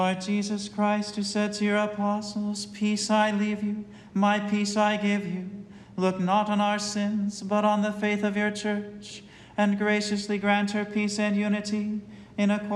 Lord Jesus Christ, who said to your apostles, "Peace I leave you, my peace I give you," look not on our sins, but on the faith of your church, and graciously grant her peace and unity in accordance